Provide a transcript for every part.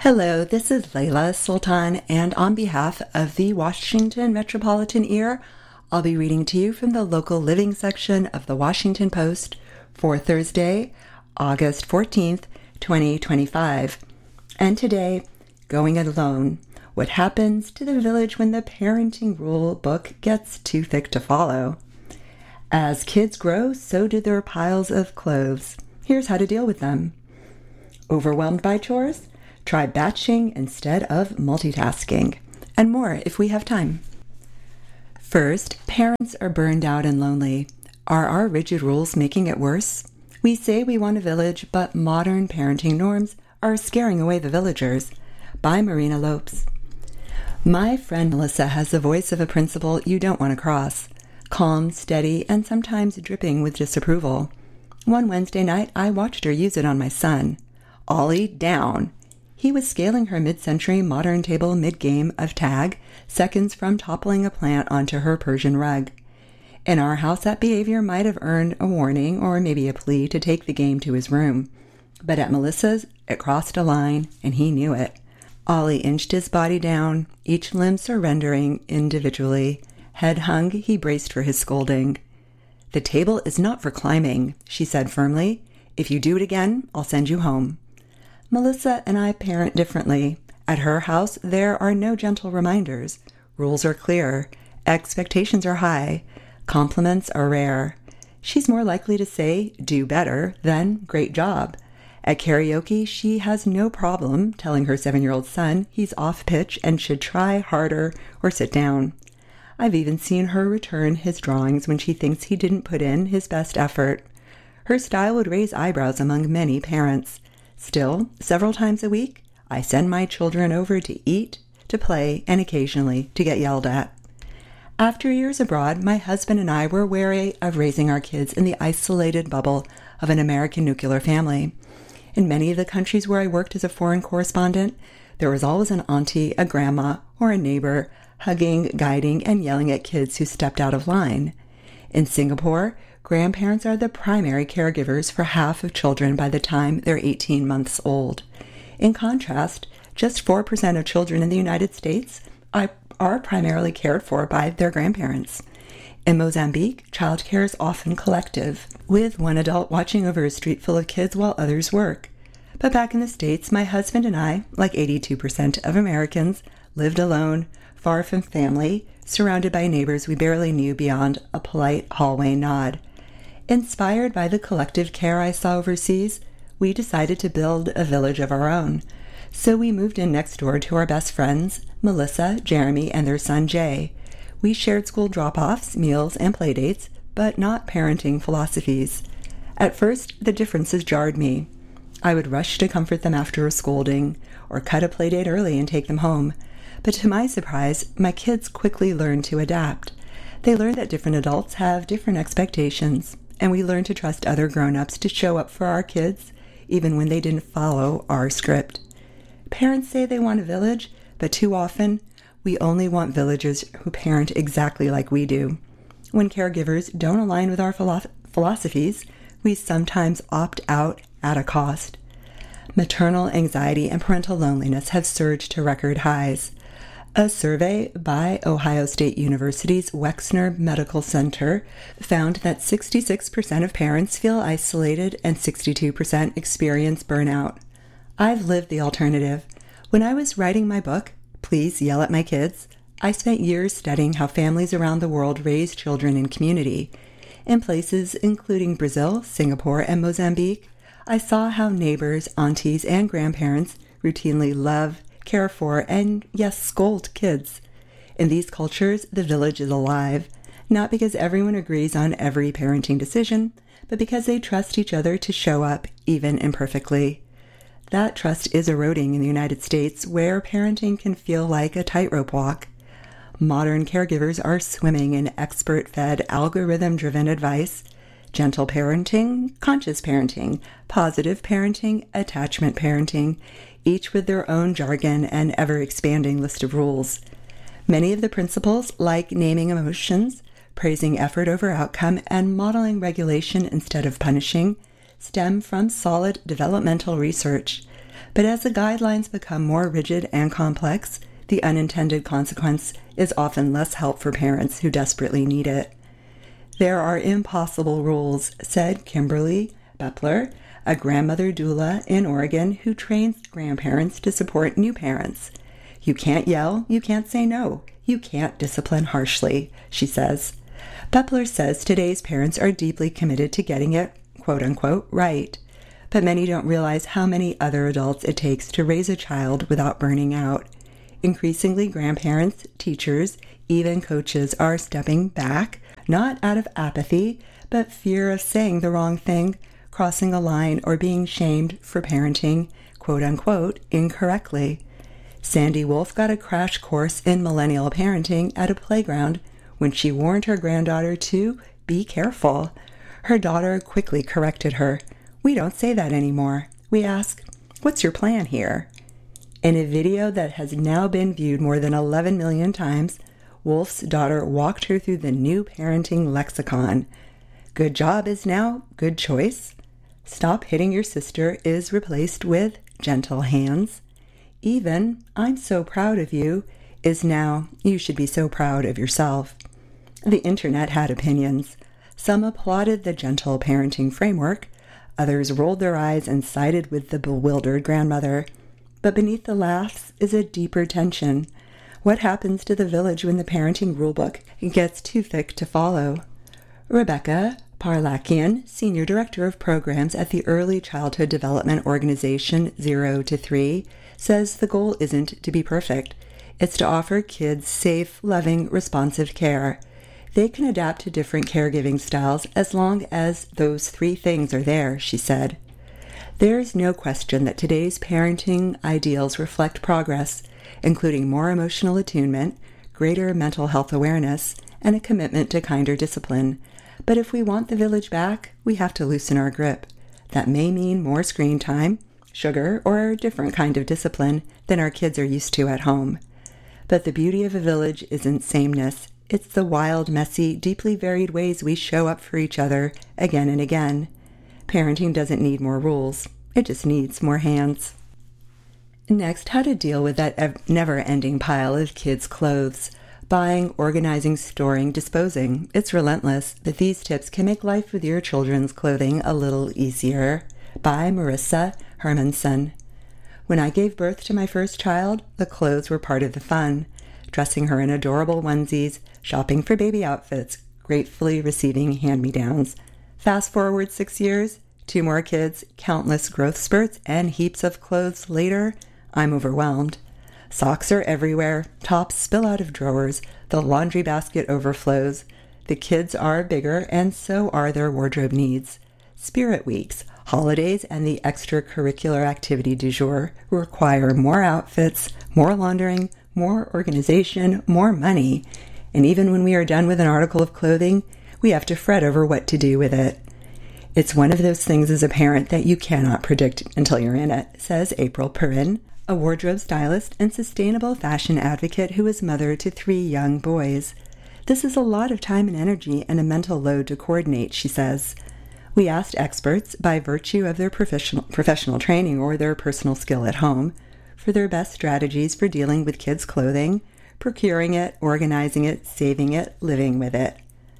Hello, this is Layla Sultan, and on behalf of the Washington Metropolitan Ear, I'll be reading to you from the local living section of the Washington Post for Thursday, August 14th, 2025. And today, Going It Alone, what happens to the village when the parenting rule book gets too thick to follow. As kids grow, so do their piles of clothes. Here's how to deal with them. Overwhelmed by chores? Try batching instead of multitasking, and more if we have time. First, parents are burned out and lonely. Are our rigid rules making it worse? We say we want a village, but modern parenting norms are scaring away the villagers. By Marina Lopes. My friend Melissa has the voice of a principal you don't want to cross. Calm, steady, and sometimes dripping with disapproval. One Wednesday night, I watched her use it on my son. Ollie, down. He was scaling her mid-century modern table mid-game of tag, seconds from toppling a plant onto her Persian rug. In our house, that behavior might have earned a warning or maybe a plea to take the game to his room. But at Melissa's, it crossed a line, and he knew it. Ollie inched his body down, each limb surrendering individually. Head hung, he braced for his scolding. "The table is not for climbing," she said firmly. "If you do it again, I'll send you home." Melissa and I parent differently. At her house, there are no gentle reminders. Rules are clear. Expectations are high. Compliments are rare. She's more likely to say, "do better," than "great job." At karaoke, she has no problem telling her 7-year-old son he's off pitch and should try harder or sit down. I've even seen her return his drawings when she thinks he didn't put in his best effort. Her style would raise eyebrows among many parents. Still, several times a week, I send my children over to eat, to play, and occasionally to get yelled at. After years abroad, my husband and I were wary of raising our kids in the isolated bubble of an American nuclear family. In many of the countries where I worked as a foreign correspondent, there was always an auntie, a grandma, or a neighbor hugging, guiding, and yelling at kids who stepped out of line. In Singapore, grandparents are the primary caregivers for half of children by the time they're 18 months old. In contrast, just 4% of children in the United States are primarily cared for by their grandparents. In Mozambique, childcare is often collective, with one adult watching over a street full of kids while others work. But back in the States, my husband and I, like 82% of Americans, lived alone, far from family, surrounded by neighbors we barely knew beyond a polite hallway nod. Inspired by the collective care I saw overseas, we decided to build a village of our own. So we moved in next door to our best friends, Melissa, Jeremy, and their son Jay. We shared school drop-offs, meals, and playdates, but not parenting philosophies. At first, the differences jarred me. I would rush to comfort them after a scolding, or cut a playdate early and take them home. But to my surprise, my kids quickly learned to adapt. They learned that different adults have different expectations, and we learned to trust other grown-ups to show up for our kids, even when they didn't follow our script. Parents say they want a village, but too often, we only want villagers who parent exactly like we do. When caregivers don't align with our philosophies, we sometimes opt out at a cost. Maternal anxiety and parental loneliness have surged to record highs. A survey by Ohio State University's Wexner Medical Center found that 66% of parents feel isolated and 62% experience burnout. I've lived the alternative. When I was writing my book, Please Yell at My Kids, I spent years studying how families around the world raise children in community. In places including Brazil, Singapore, and Mozambique, I saw how neighbors, aunties, and grandparents routinely love, care for, and yes, scold kids. In these cultures, the village is alive, not because everyone agrees on every parenting decision, but because they trust each other to show up, even imperfectly. That trust is eroding in the United States, where parenting can feel like a tightrope walk. Modern caregivers are swimming in expert-fed, algorithm-driven advice, gentle parenting, conscious parenting, positive parenting, attachment parenting, each with their own jargon and ever-expanding list of rules. Many of the principles, like naming emotions, praising effort over outcome, and modeling regulation instead of punishing, stem from solid developmental research. But as the guidelines become more rigid and complex, the unintended consequence is often less help for parents who desperately need it. There are impossible rules, said Kimberly Bepler, a grandmother doula in Oregon who trains grandparents to support new parents. You can't yell, you can't say no, you can't discipline harshly, she says. Bepler says today's parents are deeply committed to getting it, quote-unquote, right. But many don't realize how many other adults it takes to raise a child without burning out. Increasingly, grandparents, teachers, even coaches are stepping back, not out of apathy, but fear of saying the wrong thing, crossing a line, or being shamed for parenting, quote-unquote, incorrectly. Sandy Wolf got a crash course in millennial parenting at a playground when she warned her granddaughter to be careful. Her daughter quickly corrected her. We don't say that anymore. We ask, what's your plan here? In a video that has now been viewed more than 11 million times, Wolf's daughter walked her through the new parenting lexicon. Good job is now good choice. Stop hitting your sister is replaced with gentle hands. Even I'm so proud of you is now you should be so proud of yourself. The internet had opinions. Some applauded the gentle parenting framework. Others rolled their eyes and sided with the bewildered grandmother. But beneath the laughs is a deeper tension. What happens to the village when the parenting rulebook gets too thick to follow? Rebecca Parlakian, Senior Director of Programs at the Early Childhood Development Organization 0 to 3, says the goal isn't to be perfect. It's to offer kids safe, loving, responsive care. They can adapt to different caregiving styles as long as those three things are there, she said. There is no question that today's parenting ideals reflect progress, including more emotional attunement, greater mental health awareness, and a commitment to kinder discipline. But if we want the village back, we have to loosen our grip. That may mean more screen time, sugar, or a different kind of discipline than our kids are used to at home. But the beauty of a village isn't sameness. It's the wild, messy, deeply varied ways we show up for each other again and again. Parenting doesn't need more rules. It just needs more hands. Next, how to deal with that never-ending pile of kids' clothes. Buying, organizing, storing, disposing. It's relentless, but these tips can make life with your children's clothing a little easier. By Marissa Hermanson. When I gave birth to my first child, the clothes were part of the fun. Dressing her in adorable onesies, shopping for baby outfits, gratefully receiving hand-me-downs. Fast forward 6 years, 2 more kids, countless growth spurts, and heaps of clothes later, I'm overwhelmed. Socks are everywhere, tops spill out of drawers, the laundry basket overflows. The kids are bigger, and so are their wardrobe needs. Spirit weeks, holidays, and the extracurricular activity du jour require more outfits, more laundering, more organization, more money. And even when we are done with an article of clothing, we have to fret over what to do with it. It's one of those things as a parent that you cannot predict until you're in it, says April Perrin, a wardrobe stylist and sustainable fashion advocate who is mother to 3 young boys. This is a lot of time and energy and a mental load to coordinate, she says. We asked experts, by virtue of their professional training or their personal skill at home, for their best strategies for dealing with kids' clothing, procuring it, organizing it, saving it, living with it.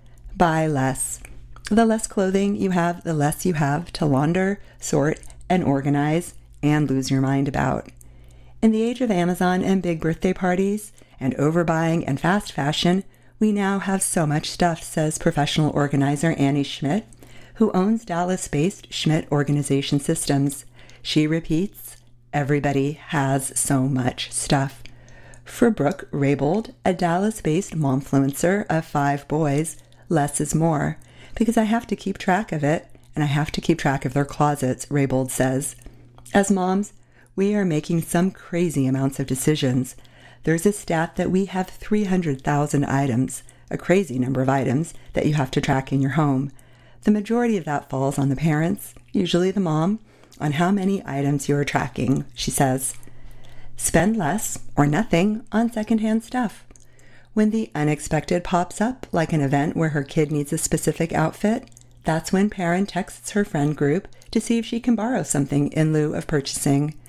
Buy less. The less clothing you have, the less you have to launder, sort, and organize, and lose your mind about. In the age of Amazon and big birthday parties, and overbuying and fast fashion, we now have so much stuff, says professional organizer Annie Schmidt, who owns Dallas-based Schmidt Organization Systems. She repeats, everybody has so much stuff. For Brooke Raybould, a Dallas-based momfluencer of 5 boys, less is more, because I have to keep track of it, and I have to keep track of their closets, Raybould says. As moms, we are making some crazy amounts of decisions. There's a stat that we have 300,000 items, a crazy number of items, that you have to track in your home. The majority of that falls on the parents, usually the mom, on how many items you're tracking, she says. Spend less or nothing on secondhand stuff. When the unexpected pops up, like an event where her kid needs a specific outfit, that's when parent texts her friend group to see if she can borrow something in lieu of purchasing.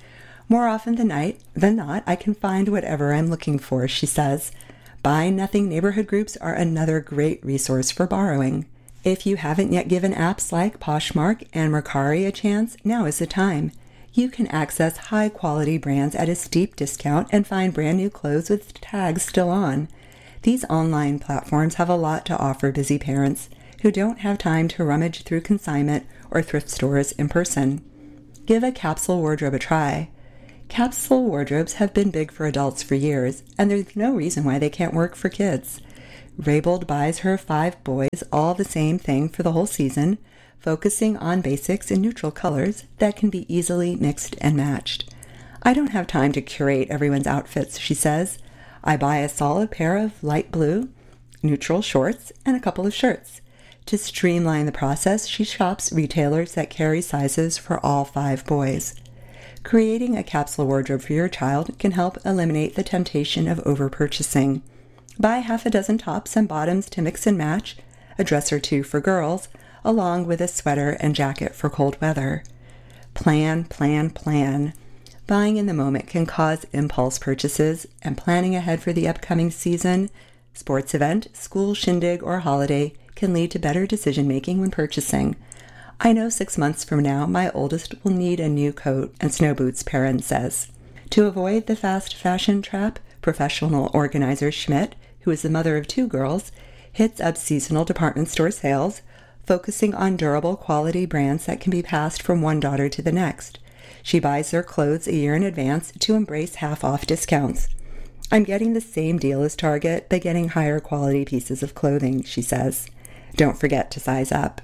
More often than not, I can find whatever I'm looking for, she says. Buy Nothing neighborhood groups are another great resource for borrowing. If you haven't yet given apps like Poshmark and Mercari a chance, now is the time. You can access high-quality brands at a steep discount and find brand new clothes with tags still on. These online platforms have a lot to offer busy parents who don't have time to rummage through consignment or thrift stores in person. Give a capsule wardrobe a try. Capsule wardrobes have been big for adults for years, and there's no reason why they can't work for kids. Raybold buys her 5 boys all the same thing for the whole season, focusing on basics in neutral colors that can be easily mixed and matched. I don't have time to curate everyone's outfits, she says. I buy a solid pair of light blue, neutral shorts, and a couple of shirts. To streamline the process, she shops retailers that carry sizes for all 5 boys. Creating a capsule wardrobe for your child can help eliminate the temptation of over-purchasing. Buy half a dozen tops and bottoms to mix and match, a dress or two for girls, along with a sweater and jacket for cold weather. Plan, plan, plan. Buying in the moment can cause impulse purchases, and planning ahead for the upcoming season, sports event, school shindig, or holiday can lead to better decision-making when purchasing. I know 6 months from now, my oldest will need a new coat and snow boots, Perrin says. To avoid the fast fashion trap, professional organizer Schmidt, who is the mother of 2 girls, hits up seasonal department store sales, focusing on durable quality brands that can be passed from one daughter to the next. She buys their clothes a year in advance to embrace half-off discounts. I'm getting the same deal as Target, but getting higher quality pieces of clothing, she says. Don't forget to size up.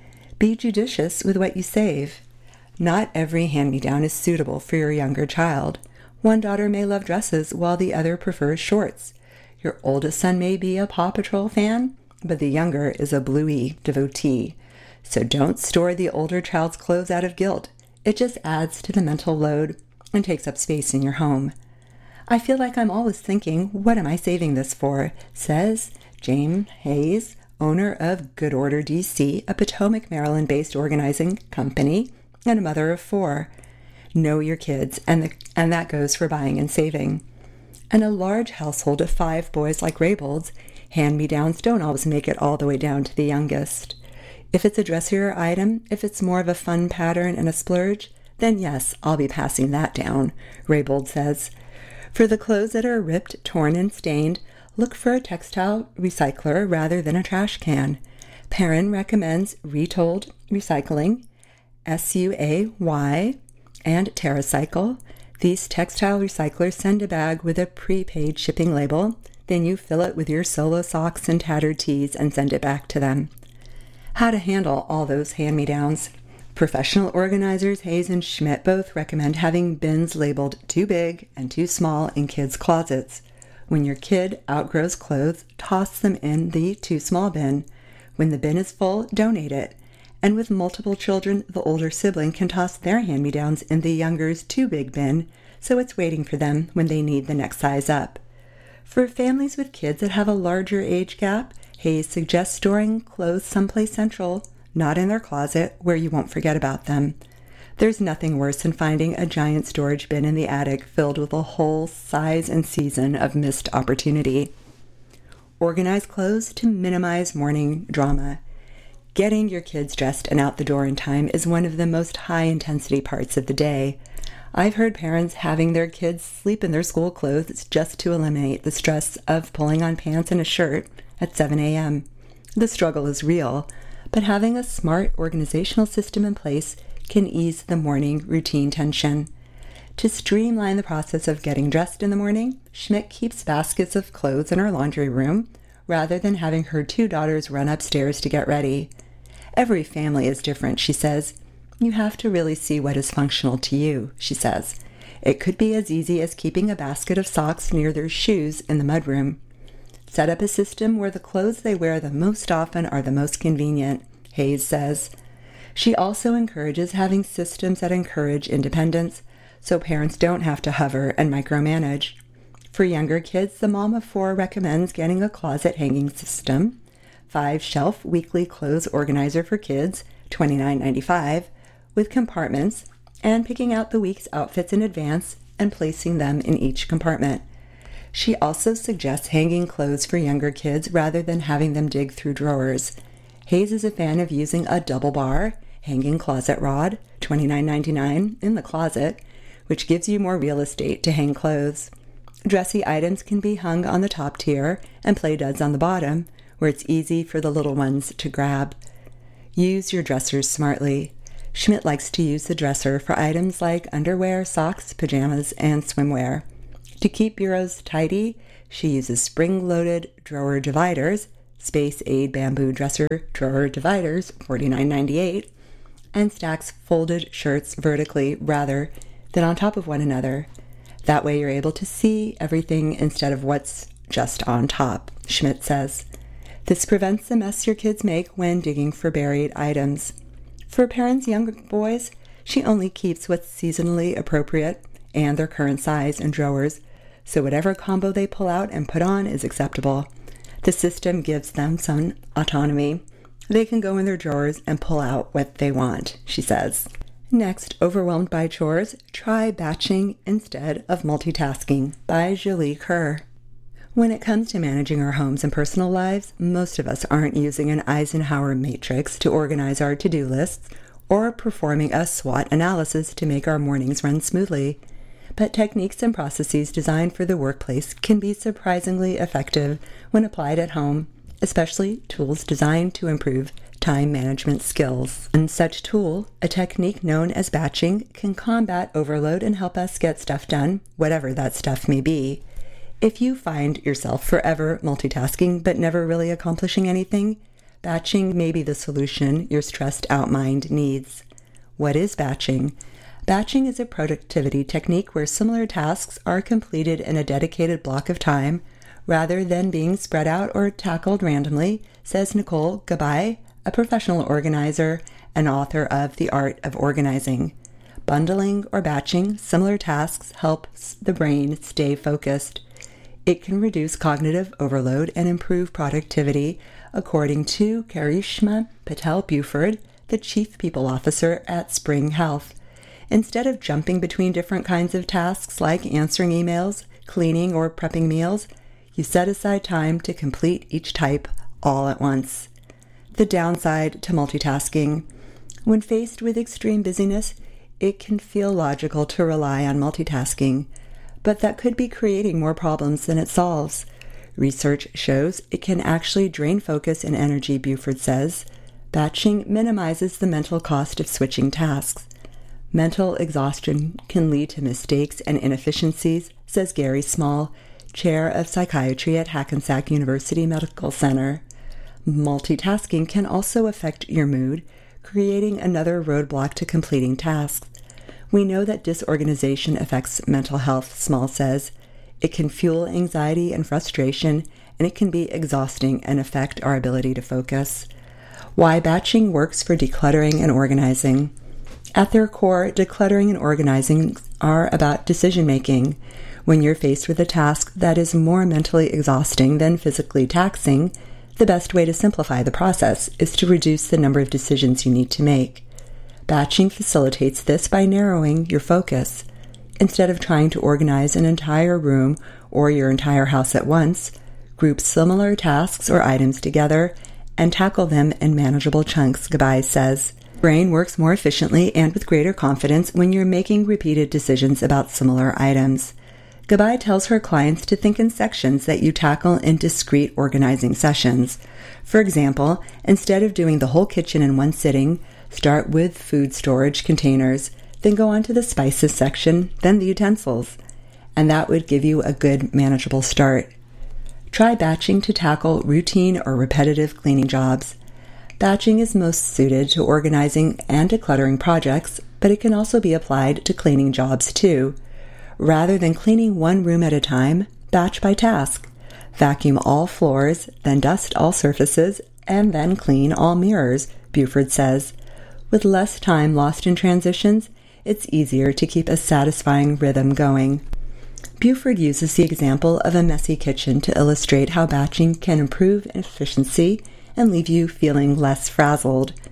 Be judicious with what you save. Not every hand-me-down is suitable for your younger child. One daughter may love dresses while the other prefers shorts. Your oldest son may be a Paw Patrol fan, but the younger is a Bluey devotee. So don't store the older child's clothes out of guilt. It just adds to the mental load and takes up space in your home. I feel like I'm always thinking, what am I saving this for? Says James Hayes, owner of Good Order DC, a Potomac, Maryland-based organizing company, and a mother of 4. Know your kids, and that goes for buying and saving. In a large household of 5 boys like Raybold's, hand-me-downs don't always make it all the way down to the youngest. If it's a dressier item, if it's more of a fun pattern and a splurge, then yes, I'll be passing that down, Raybold says. For the clothes that are ripped, torn, and stained, look for a textile recycler rather than a trash can. Perrin recommends Retold Recycling, SUAY, and TerraCycle. These textile recyclers send a bag with a prepaid shipping label. Then you fill it with your solo socks and tattered tees and send it back to them. How to handle all those hand-me-downs. Professional organizers Hayes and Schmidt both recommend having bins labeled too big and too small in kids' closets. When your kid outgrows clothes, toss them in the too small bin. When the bin is full, donate it. And with multiple children, the older sibling can toss their hand-me-downs in the younger's too big bin, so it's waiting for them when they need the next size up. For families with kids that have a larger age gap, Hayes suggests storing clothes someplace central, not in their closet where you won't forget about them. There's nothing worse than finding a giant storage bin in the attic filled with a whole size and season of missed opportunity. Organize clothes to minimize morning drama. Getting your kids dressed and out the door in time is one of the most high-intensity parts of the day. I've heard parents having their kids sleep in their school clothes just to eliminate the stress of pulling on pants and a shirt at 7 a.m. The struggle is real, but having a smart organizational system in place can ease the morning routine tension. To streamline the process of getting dressed in the morning, Schmidt keeps baskets of clothes in her laundry room rather than having her 2 daughters run upstairs to get ready. Every family is different, she says. You have to really see what is functional to you, she says. It could be as easy as keeping a basket of socks near their shoes in the mudroom. Set up a system where the clothes they wear the most often are the most convenient, Hayes says. She also encourages having systems that encourage independence, so parents don't have to hover and micromanage. For younger kids, the mom of 4 recommends getting a closet hanging system, 5-shelf weekly clothes organizer for kids, $29.95, with compartments, and picking out the week's outfits in advance and placing them in each compartment. She also suggests hanging clothes for younger kids rather than having them dig through drawers. Hayes is a fan of using a double bar hanging closet rod, $29.99 in the closet, which gives you more real estate to hang clothes. Dressy items can be hung on the top tier and play duds on the bottom, where it's easy for the little ones to grab. Use your dressers smartly. Schmidt likes to use the dresser for items like underwear, socks, pajamas, and swimwear. To keep bureaus tidy, she uses spring-loaded drawer dividers, Space Aid bamboo dresser drawer dividers, $49.98, and stacks folded shirts vertically rather than on top of one another. That way you're able to see everything instead of what's just on top, Schmidt says. This prevents the mess your kids make when digging for buried items. For parents' younger boys, she only keeps what's seasonally appropriate and their current size in drawers, so whatever combo they pull out and put on is acceptable. The system gives them some autonomy. They can go in their drawers and pull out what they want, she says. Next, overwhelmed by chores, try batching instead of multitasking by Julie Kerr. When it comes to managing our homes and personal lives, most of us aren't using an Eisenhower matrix to organize our to-do lists or performing a SWOT analysis to make our mornings run smoothly. But techniques and processes designed for the workplace can be surprisingly effective when applied at home, especially tools designed to improve time management skills. One such tool, a technique known as batching, can combat overload and help us get stuff done, whatever that stuff may be. If you find yourself forever multitasking but never really accomplishing anything, batching may be the solution your stressed out mind needs. What is batching? Batching is a productivity technique where similar tasks are completed in a dedicated block of time rather than being spread out or tackled randomly, says Nicole Gabay, a professional organizer and author of The Art of Organizing. Bundling or batching similar tasks helps the brain stay focused. It can reduce cognitive overload and improve productivity, according to Karishma Patel-Buford, the Chief People Officer at Spring Health. Instead of jumping between different kinds of tasks like answering emails, cleaning, or prepping meals, you set aside time to complete each type all at once. The downside to multitasking. When faced with extreme busyness, it can feel logical to rely on multitasking, but that could be creating more problems than it solves. Research shows it can actually drain focus and energy, Buford says. Batching minimizes the mental cost of switching tasks. Mental exhaustion can lead to mistakes and inefficiencies, says Gary Small, chair of psychiatry at Hackensack University Medical Center. Multitasking can also affect your mood, creating another roadblock to completing tasks. We know that disorganization affects mental health, Small says. It can fuel anxiety and frustration, and it can be exhausting and affect our ability to focus. Why batching works for decluttering and organizing. At their core, decluttering and organizing are about decision-making. When you're faced with a task that is more mentally exhausting than physically taxing, the best way to simplify the process is to reduce the number of decisions you need to make. Batching facilitates this by narrowing your focus. Instead of trying to organize an entire room or your entire house at once, group similar tasks or items together and tackle them in manageable chunks, Gabay says. Brain works more efficiently and with greater confidence when you're making repeated decisions about similar items. Gabay tells her clients to think in sections that you tackle in discrete organizing sessions. For example, instead of doing the whole kitchen in one sitting, start with food storage containers, then go on to the spices section, then the utensils. And that would give you a good, manageable start. Try batching to tackle routine or repetitive cleaning jobs. Batching is most suited to organizing and decluttering projects, but it can also be applied to cleaning jobs too. Rather than cleaning one room at a time, batch by task. Vacuum all floors, then dust all surfaces, and then clean all mirrors, Buford says. With less time lost in transitions, it's easier to keep a satisfying rhythm going. Buford uses the example of a messy kitchen to illustrate how batching can improve efficiency and leave you feeling less frazzled.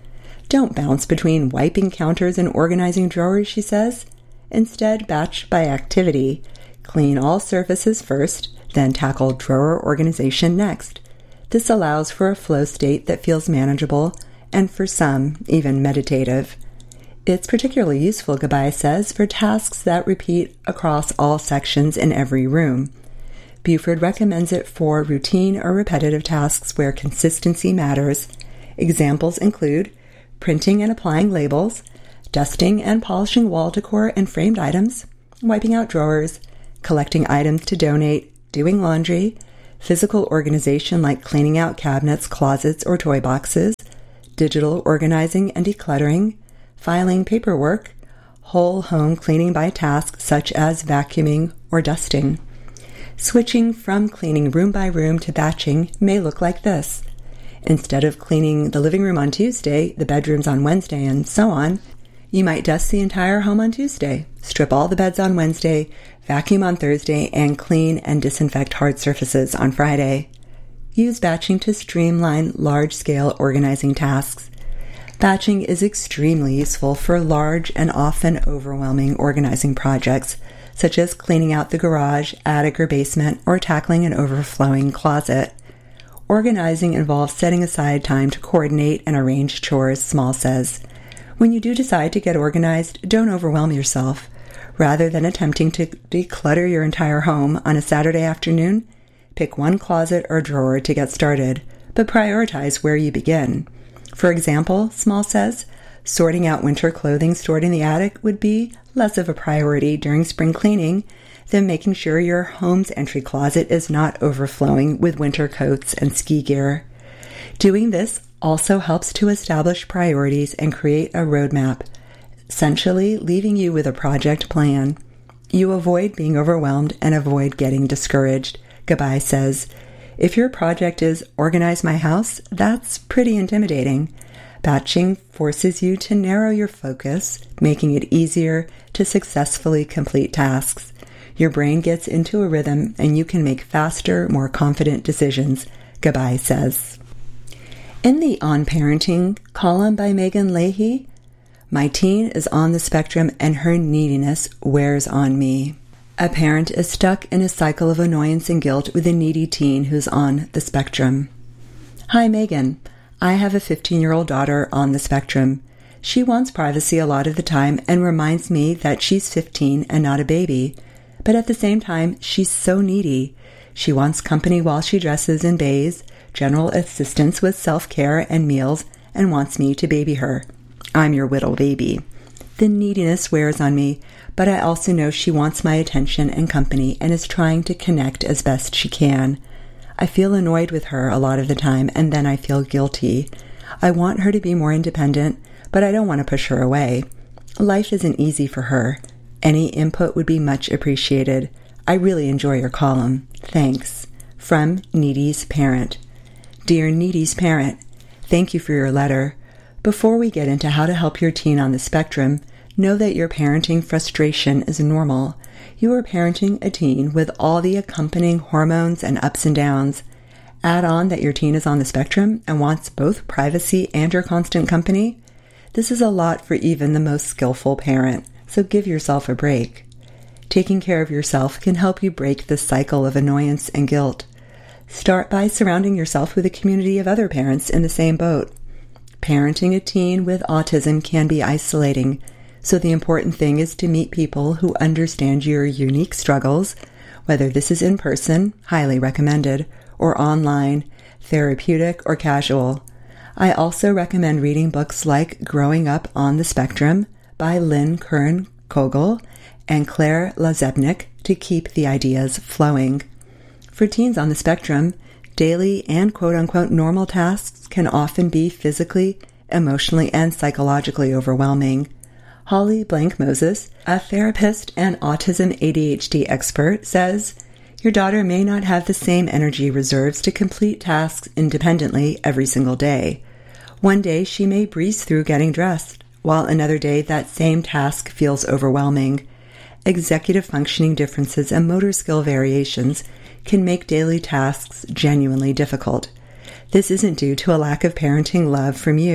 Don't bounce between wiping counters and organizing drawers, she says. Instead, batch by activity. Clean all surfaces first, then tackle drawer organization next. This allows for a flow state that feels manageable, and for some, even meditative. It's particularly useful, Gabai says, for tasks that repeat across all sections in every room. Buford recommends it for routine or repetitive tasks where consistency matters. Examples include printing and applying labels, dusting and polishing wall decor and framed items, wiping out drawers, collecting items to donate, doing laundry, physical organization like cleaning out cabinets, closets, or toy boxes, digital organizing and decluttering, filing paperwork, whole home cleaning by task such as vacuuming or dusting. Switching from cleaning room by room to batching may look like this. Instead of cleaning the living room on Tuesday, the bedrooms on Wednesday, and so on, you might dust the entire home on Tuesday, strip all the beds on Wednesday, vacuum on Thursday, and clean and disinfect hard surfaces on Friday. Use batching to streamline large-scale organizing tasks. Batching is extremely useful for large and often overwhelming organizing projects, such as cleaning out the garage, attic, or basement, or tackling an overflowing closet. Organizing involves setting aside time to coordinate and arrange chores, Small says. When you do decide to get organized, don't overwhelm yourself. Rather than attempting to declutter your entire home on a Saturday afternoon, pick one closet or drawer to get started, but prioritize where you begin. For example, Small says, sorting out winter clothing stored in the attic would be less of a priority during spring cleaning than making sure your home's entry closet is not overflowing with winter coats and ski gear. Doing this also helps to establish priorities and create a roadmap, essentially leaving you with a project plan. You avoid being overwhelmed and avoid getting discouraged, Gabai says. If your project is organize my house, that's pretty intimidating. Batching forces you to narrow your focus, making it easier to successfully complete tasks. Your brain gets into a rhythm and you can make faster, more confident decisions, Gabai says. In the On Parenting column by Megan Leahy, my teen is on the spectrum and her neediness wears on me. A parent is stuck in a cycle of annoyance and guilt with a needy teen who's on the spectrum. Hi, Megan. I have a 15-year-old daughter on the spectrum. She wants privacy a lot of the time and reminds me that she's 15 and not a baby. But at the same time, she's so needy. She wants company while she dresses and bathes, general assistance with self-care and meals, and wants me to baby her. I'm your little baby. The neediness wears on me, but I also know she wants my attention and company and is trying to connect as best she can. I feel annoyed with her a lot of the time, and then I feel guilty. I want her to be more independent, but I don't want to push her away. Life isn't easy for her. Any input would be much appreciated. I really enjoy your column. Thanks. From Needy's Parent. Dear Needy's Parent, thank you for your letter. Before we get into how to help your teen on the spectrum, know that your parenting frustration is normal. You are parenting a teen with all the accompanying hormones and ups and downs. Add on that your teen is on the spectrum and wants both privacy and your constant company. This is a lot for even the most skillful parent, so give yourself a break. Taking care of yourself can help you break the cycle of annoyance and guilt. Start by surrounding yourself with a community of other parents in the same boat. Parenting a teen with autism can be isolating, so the important thing is to meet people who understand your unique struggles, whether this is in person, highly recommended, or online, therapeutic or casual. I also recommend reading books like Growing Up on the Spectrum by Lynn Curran-Kogel and Claire Lazebnik to keep the ideas flowing. For teens on the spectrum, daily and quote-unquote normal tasks can often be physically, emotionally, and psychologically overwhelming. Holly Blank-Moses, a therapist and autism ADHD expert, says, your daughter may not have the same energy reserves to complete tasks independently every single day. One day she may breeze through getting dressed, while another day that same task feels overwhelming. Executive functioning differences and motor skill variations can make daily tasks genuinely difficult. This isn't due to a lack of parenting love from you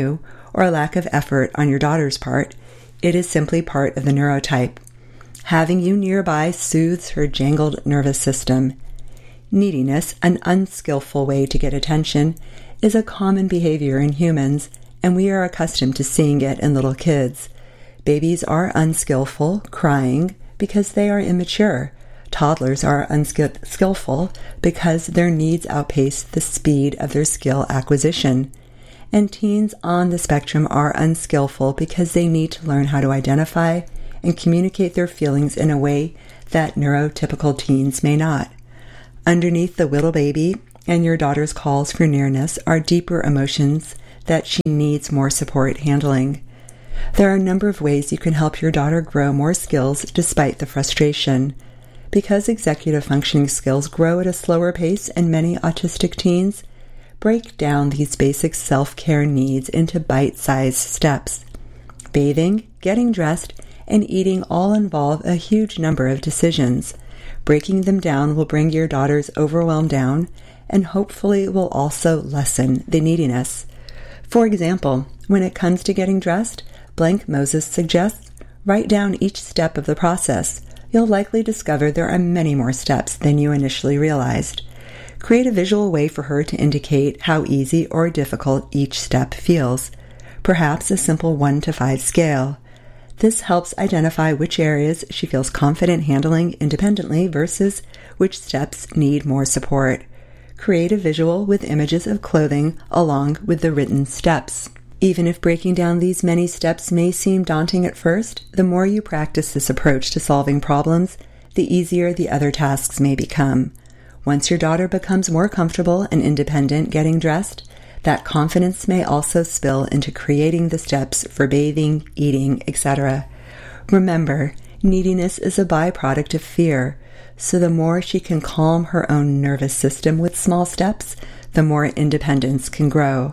or a lack of effort on your daughter's part. It is simply part of the neurotype. Having you nearby soothes her jangled nervous system. Neediness, an unskillful way to get attention, is a common behavior in humans, and we are accustomed to seeing it in little kids. Babies are unskillful, crying, because they are immature. Toddlers are unskillful because their needs outpace the speed of their skill acquisition. And teens on the spectrum are unskillful because they need to learn how to identify and communicate their feelings in a way that neurotypical teens may not. Underneath the little baby and your daughter's calls for nearness are deeper emotions that she needs more support handling. There are a number of ways you can help your daughter grow more skills despite the frustration. Because executive functioning skills grow at a slower pace in many autistic teens, break down these basic self-care needs into bite-sized steps. Bathing, getting dressed, and eating all involve a huge number of decisions. Breaking them down will bring your daughter's overwhelm down and hopefully will also lessen the neediness. For example, when it comes to getting dressed, Blank Moses suggests write down each step of the process. You'll likely discover there are many more steps than you initially realized. Create a visual way for her to indicate how easy or difficult each step feels, perhaps a simple 1 to 5 scale. This helps identify which areas she feels confident handling independently versus which steps need more support. Create a visual with images of clothing along with the written steps. Even if breaking down these many steps may seem daunting at first, the more you practice this approach to solving problems, the easier the other tasks may become. Once your daughter becomes more comfortable and independent getting dressed, that confidence may also spill into creating the steps for bathing, eating, etc. Remember, neediness is a byproduct of fear, so the more she can calm her own nervous system with small steps, the more independence can grow.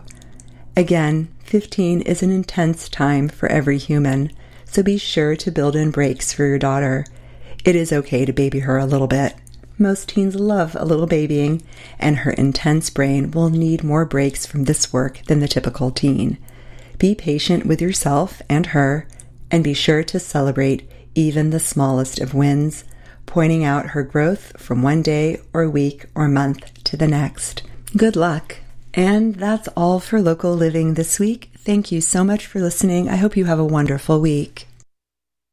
Again, 15 is an intense time for every human, so be sure to build in breaks for your daughter. It is okay to baby her a little bit. Most teens love a little babying, and her intense brain will need more breaks from this work than the typical teen. Be patient with yourself and her, and be sure to celebrate even the smallest of wins, pointing out her growth from one day or week or month to the next. Good luck. And that's all for Local Living this week. Thank you so much for listening. I hope you have a wonderful week.